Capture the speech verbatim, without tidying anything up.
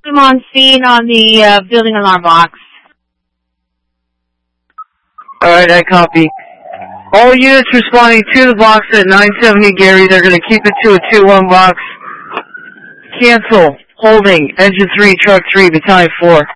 I'm on scene on the uh, building alarm box. Alright, I copy. All units responding to the box at nine seventy Gary, they're going to keep it to a two one box. Cancel. Holding. Engine three, truck three, battalion four.